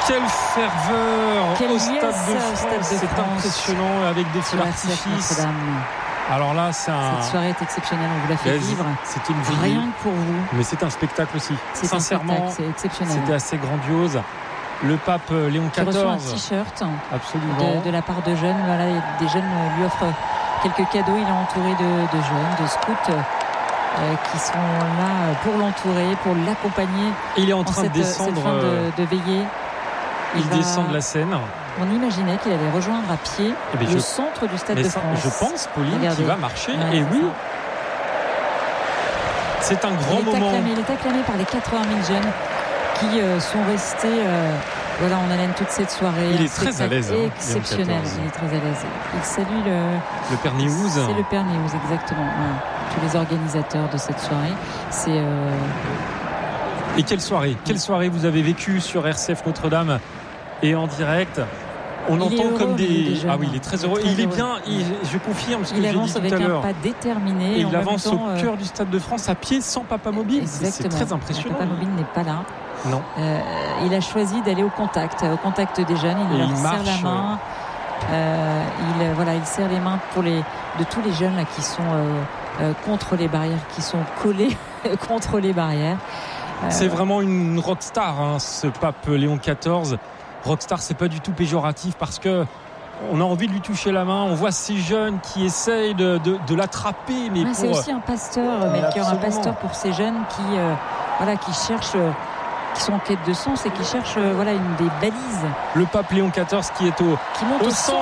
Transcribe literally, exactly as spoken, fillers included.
Quelle ferveur Quelle au liesse Stade de au France, Stade de c'est France. impressionnant avec des feux Sur R C F d'artifice. Notre-Dame. Alors là, c'est un. Cette soirée est exceptionnelle, on vous l'a fait Vas-y, vivre. C'était une veillée. Rien que pour vous. Mais c'est un spectacle aussi. C'est un Sincèrement, spectacle, c'est exceptionnel. c'était assez grandiose. Le pape Léon Qui reçoit un quatorze. t-shirt Absolument. de, de la part de jeunes. Voilà, des jeunes lui offrent quelques cadeaux. Il est entouré de, de jeunes, de scouts euh, qui sont là pour l'entourer, pour l'accompagner. Et il est en en train cette, de descendre. cette fin de, de veillée. Il, il va... descend de la Seine. On imaginait qu'il allait rejoindre à pied Eh bien, le je... centre du Stade Mais de ça, France. je pense, Pauline, Regardez. qu'il va marcher. Ouais, Et oui, ça. c'est un grand il est moment. Acclamé, il est acclamé par les quatre-vingt mille jeunes qui euh, sont restés euh, voilà, en haleine toute cette soirée. Il Un est très spectacle à l'aise, hein, exceptionnel. Léon quatorze. Il est très à l'aise. Il salue le, Le Père Néouz. c'est le Père Néouz, exactement. Ouais. Tous les organisateurs de cette soirée. C'est. Euh... Et quelle soirée, quelle soirée vous avez vécue sur R C F Notre-Dame et en direct. On il entend heureux, comme des. des ah oui, il est très heureux. Il est, il est heureux. bien. Il... Je confirme ce que il j'ai dit avance tout avec à un l'heure. pas déterminé. Et il en même avance temps, au cœur du Stade de France à pied sans papa mobile. C'est, c'est très impressionnant. Papa mobile n'est pas là. Non. Euh, il a choisi d'aller au contact, au contact des jeunes. Il Et leur il serre marche, la main. Euh, il voilà, il serre les mains pour les de tous les jeunes là qui sont euh, euh, contre les barrières, qui sont collés contre les barrières. Euh, C'est vraiment une rockstar, hein, ce pape Léon quatorze. Rockstar, c'est pas du tout péjoratif parce que on a envie de lui toucher la main. On voit ces jeunes qui essayent de, de, de l'attraper, mais ah, pour... c'est aussi un pasteur, Melchior, un pasteur pour ces jeunes qui euh, voilà, qui cherchent, qui sont en quête de sens et qui cherchent voilà une des balises. Le pape Léon quatorze qui est au, qui monte au au centre